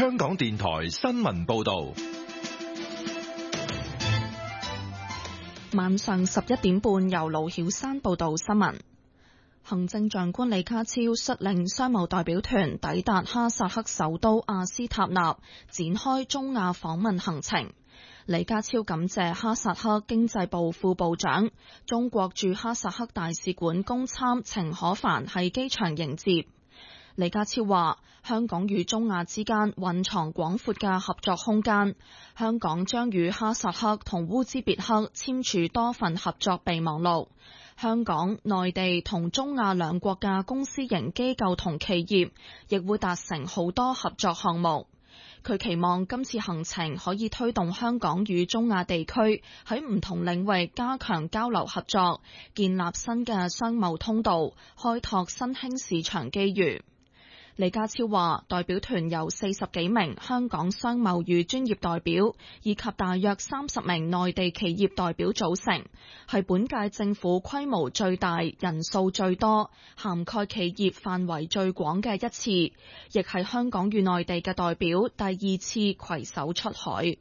香港電台新聞報道。 晚上11點半，由盧曉山報道新聞。行政長官李家超率領商務代表團抵達哈薩克首都阿斯塔納，展開中亞訪問行程。李家超感謝哈薩克經濟部副部長、中國駐哈薩克大使館公參程可凡喺機場迎接。李家超話：香港與中亞之間蘊藏廣闊嘅合作空間，香港將與哈薩克同烏茲別克簽署多份合作備忘錄。香港、內地同中亞兩國嘅公私營機構同企業亦會達成好多合作項目。佢期望今次行程可以推動香港與中亞地區喺唔同領域加強交流合作，建立新嘅商貿通道，開拓新興市場機遇。李家超話，代表團由40幾名香港商貿與專業代表以及大約30名內地企業代表組成，係本屆政府規模最大、人數最多、涵蓋企業範圍最廣嘅一次，亦係香港與內地嘅代表第2次攜手出海。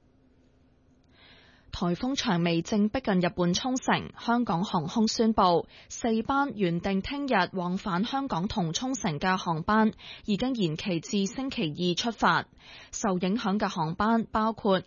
颱風長尾正逼近日本沖繩，香港航空宣布4班原定聽日往返香港同沖繩嘅航班已經延期至星期2出發。受影響嘅航班包括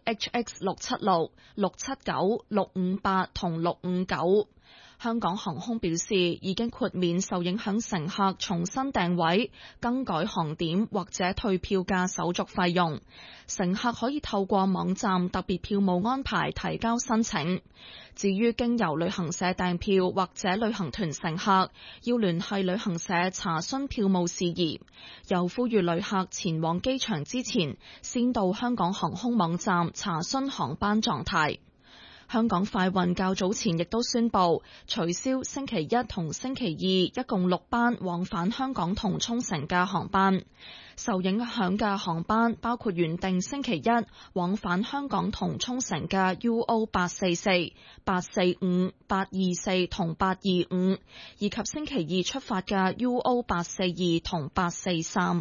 HX676、679、658同659。香港航空表示已經豁免受影響乘客重新訂位、更改航點或者退票嘅手續費用。乘客可以透過網站特別票務安排提交申請。至於經由旅行社訂票或者旅行團乘客，要聯繫旅行社查詢票務事宜。又呼籲旅客前往機場之前，先到香港航空網站查詢航班狀態。香港快運較早前亦都宣布取消星期一同星期二一共6班往返香港同沖繩嘅航班。受影響嘅航班包括原定星期一往返香港同沖繩嘅 UO844、845、824同825，以及星期二出發嘅 UO842同843。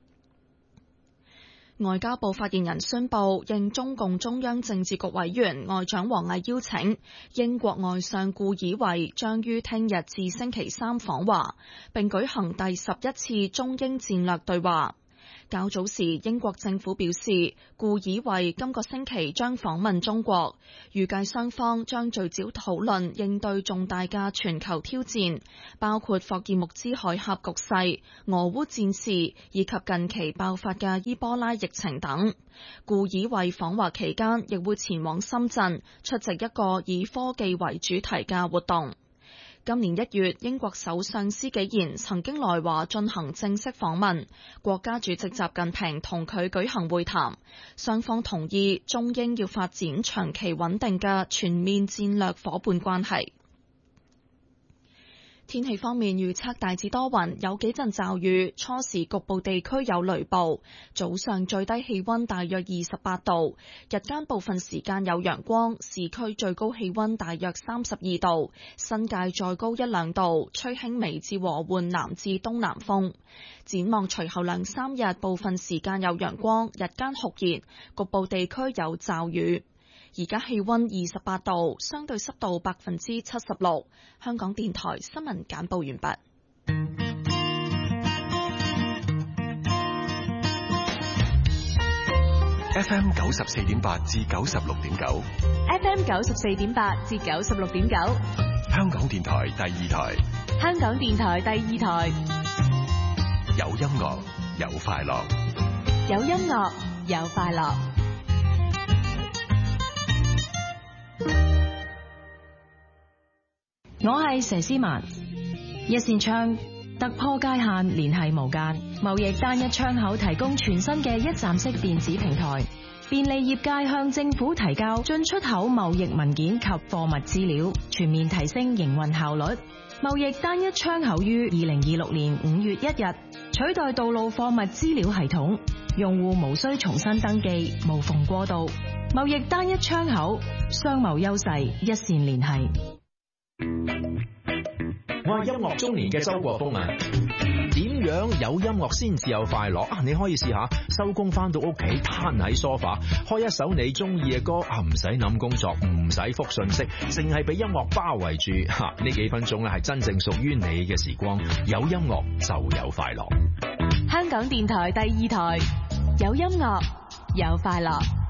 外交部發言人宣布，應中共中央政治局委員外長王毅邀請，英國外相顧以為將於聽日至星期3訪華，並舉行第11次中英戰略對話。較早時，英國政府表示，顧以為今個星期將訪問中國，預計雙方將聚焦討論應對重大嘅全球挑戰，包括霍爾木茲海峽局勢、俄烏戰事以及近期爆發嘅伊波拉疫情等。顧以為訪華期間亦會前往深圳出席一個以科技為主題嘅活動。今年1月，英國首相施紀賢曾經來華進行正式訪問，國家主席習近平同佢舉行會談，雙方同意中英要發展長期穩定嘅全面戰略夥伴關係。天氣方面預測大致多雲，有幾陣驟雨，初時局部地區有雷暴，早上最低氣溫大約28度，日間部分時間有陽光，市區最高氣溫大約32度，新界再高1-2度，吹輕微至和緩南至東南風。展望隨後2-3日，部分時間有陽光，日間酷熱，局部地區有驟雨。而家氣溫28度，相對濕度76%。香港電台新聞簡報完畢。 FM 94.8至96.9 ，FM 94.8至96.9， 香港電台第2台， 香港電台第2台， 有音樂，有快樂， 有音樂，有快樂。我係佘詩曼，一扇窗突破界限，聯繫無間，貿易單一窗口提供全新嘅一站式電子平台，便利業界向政府提交進出口貿易文件及貨物資料，全面提升營運效率。貿易單一窗口於2026年5月1日取代道路貨物資料系統，用戶無需重新登記，無縫過渡。貿易單一窗口，商貿優勢一線聯繫。 我係音樂中年嘅周國峰啊。點樣有音樂先至有快樂啊？你可以試下收工翻到屋企攤喺梳化，開一首你中意嘅歌啊，唔使諗工作，唔使覆信息，淨係俾音樂包圍住吓，呢幾分鐘咧係真正屬於你嘅時光。有音樂就有快樂。 香港電台第2台，有音樂有快樂。